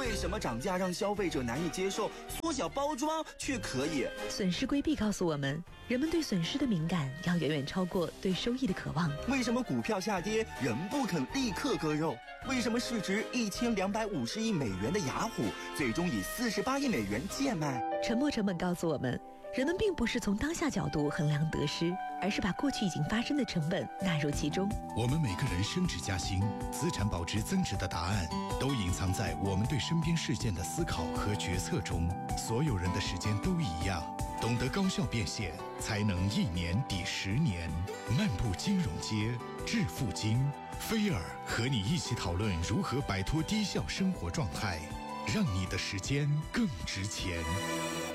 为什么涨价让消费者难以接受，缩小包装却可以？ 损失规避告诉我们，人们对损失的敏感要远远超过对收益的渴望。 为什么股票下跌人不肯立刻割肉？为什么市值1250亿美元的雅虎最终以48亿美元贱卖？ 沉没成本告诉我们，人们并不是从当下角度衡量得失，而是把过去已经发生的成本纳入其中。 我们每个人升职加薪、资产保值增值的答案，都隐藏在我们对身边事件的思考和决策中。所有人的时间都一样，懂得高效变现，才能1年抵10年。漫步金融街，致富经，菲尔和你一起讨论如何摆脱低效生活状态，让你的时间更值钱。